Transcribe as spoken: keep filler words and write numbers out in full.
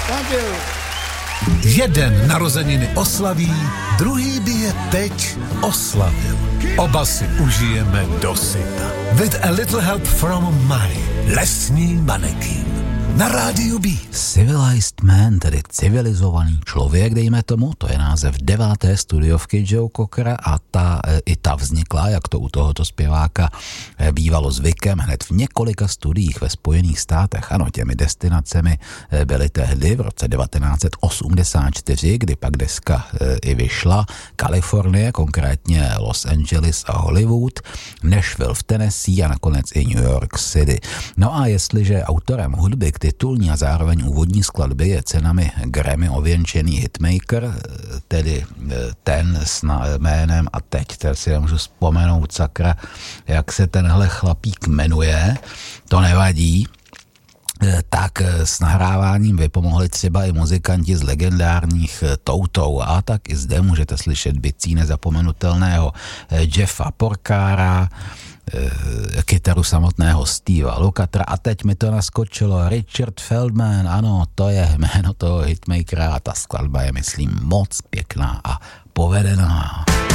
Thank you. Jeden narozeniny oslaví, druhý by je teď oslavil. Oba si užijeme dosyta. With a little help from Mary, lesní manekín. Na rádiu B. Civilized Man, tedy civilizovaný člověk, dejme tomu, to je název deváté studiovky Joe Cockera a ta, i ta vznikla, jak to u tohoto zpěváka bývalo zvykem, hned v několika studiích ve Spojených státech. Ano, těmi destinacemi byly tehdy v roce devatenáct set osmdesát čtyři, kdy pak deska i vyšla, Kalifornie, konkrétně Los Angeles a Hollywood, Nashville v Tennessee a nakonec i New York City. No a jestliže autorem hudby titulní a zároveň úvodní skladby je cenami Grammy ověnčený hitmaker, tedy ten s jménem, a teď si nemůžu vzpomenout, sakra, jak se tenhle chlapík jmenuje, to nevadí, tak s nahráváním vypomohli třeba i muzikanti z legendárních Toutou a tak i zde můžete slyšet bicí nezapomenutelného Jeffa Porcara, kytaru samotného Steva Lukatra a teď mi to naskočilo Richard Feldman, ano, to je jméno toho hitmakera a ta skladba je, myslím, moc pěkná a povedená.